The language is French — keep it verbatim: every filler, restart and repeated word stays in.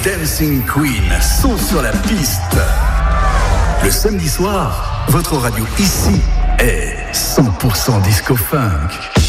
dancing queens sont sur la piste. Le samedi soir, votre radio ici est cent pour cent disco funk.